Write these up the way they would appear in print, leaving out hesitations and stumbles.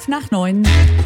8:05.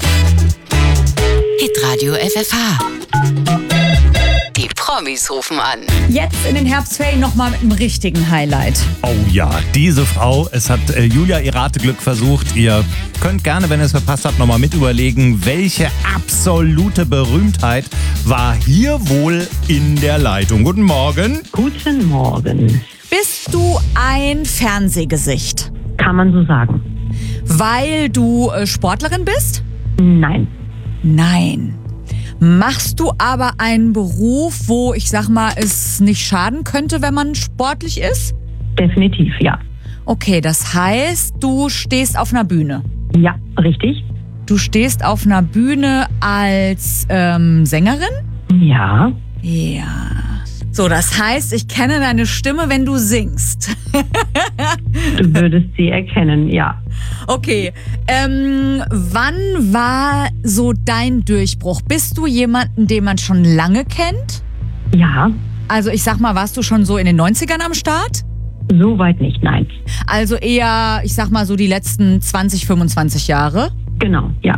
Hitradio FFH. Die Promis rufen an. Jetzt in den Herbstferien nochmal mit einem richtigen Highlight. Oh ja, diese Frau, es hat Julia ihr Rateglück versucht. Ihr könnt gerne, wenn ihr es verpasst habt, nochmal mit überlegen, welche absolute Berühmtheit war hier wohl in der Leitung. Guten Morgen. Guten Morgen. Bist du ein Fernsehgesicht? Kann man so sagen? Weil du Sportlerin bist? Nein. Nein. Machst du aber einen Beruf, wo, ich sag mal, es nicht schaden könnte, wenn man sportlich ist? Definitiv, ja. Okay, das heißt, du stehst auf einer Bühne. Ja, richtig. Du stehst auf einer Bühne als Sängerin? Ja. Ja. So, das heißt, ich kenne deine Stimme, wenn du singst. Du würdest sie erkennen, ja. Okay, wann war so dein Durchbruch? Bist du jemanden, den man schon lange kennt? Ja, Also ich sag mal, warst du schon so in den 90ern am Start? soweit nicht, nein. Also eher, ich sag mal so die letzten 20, 25 Jahre? Genau, ja.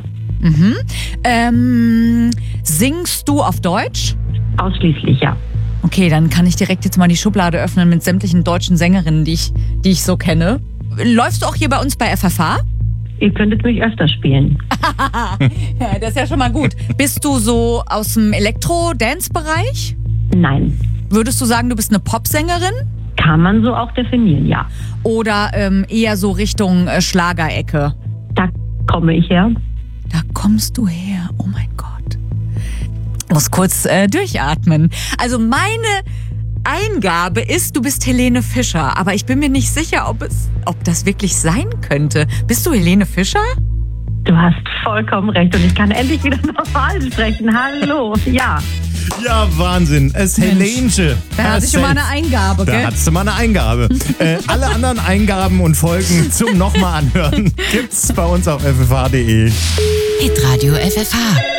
Singst du auf Deutsch? Ausschließlich, ja. Okay, dann kann ich direkt jetzt mal die Schublade öffnen mit sämtlichen deutschen Sängerinnen, die ich so kenne. Läufst du auch hier bei uns bei FFH? Ihr könntet mich öfter spielen. Ja, das ist ja schon mal gut. Bist du so aus dem Elektro-Dance-Bereich? Nein. Würdest du sagen, du bist eine Popsängerin? Kann man so auch definieren, ja. Oder eher so Richtung Schlagerecke? Da komme ich her. Da kommst du her. Oh mein Gott. Muss kurz durchatmen. Also meine Eingabe ist, du bist Helene Fischer. Aber ich bin mir nicht sicher, ob das wirklich sein könnte. Bist du Helene Fischer? Du hast vollkommen recht und ich kann endlich wieder normal sprechen. Hallo, ja. Ja, Wahnsinn. Es ist Helene. Da hatte ich schon mal eine Eingabe, Da gell? hattest du mal eine Eingabe. Alle anderen Eingaben und Folgen zum nochmal anhören gibt's bei uns auf ffh.de. Hitradio FFH.